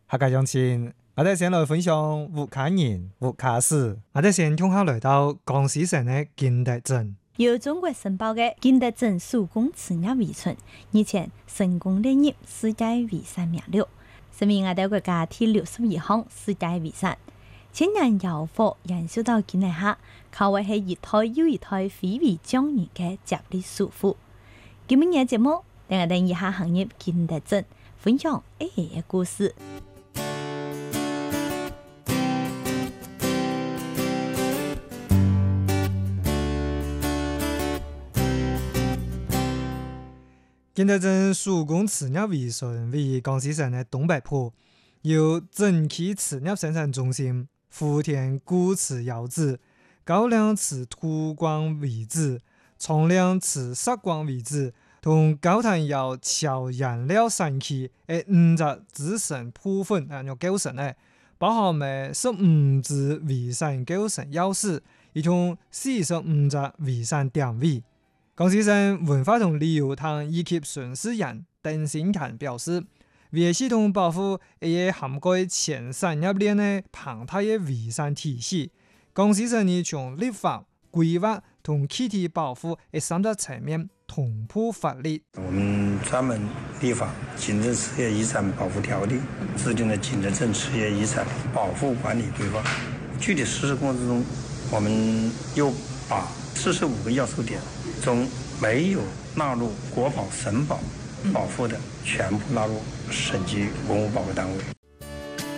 客家乡亲，我哋先来分享五卡人、五卡史。我哋先听下来到江西省的金德镇。 由中国申报的金德镇手工瓷业遗存，日前成功列入世界遗产名录，成为我哋国家第62項世界遺產。千年窯火延續到今日下，可謂係一代又一代非遺匠人嘅接力束縛。今日嘅節目，等我哋一下行入金德鎮，分享嘅故事。 金德镇手工瓷业遗存为江西省的东北部，由整器瓷业生产中心、福田古瓷窑址、高粱瓷土光遗址、冲量瓷石光遗址同高潭窑桥颜料产器的5个自成部分构成的，包含了15支遗产构成钥匙，一共45个遗产点位。江西省文化同旅游堂以及巡视员邓新强表示，为系统保护也涵盖全产业链的庞大的遗产体系，江西省已从立法、规划同气体保护3个层面同步发力。 我们专门立法《金镇瓷业遗产保护条例》，制定了金德镇瓷业遗产保护管理规划。具体实施过程中，我们又把45个要素点中没有纳入国保、省保保护的，全部纳入省级文物保护单位。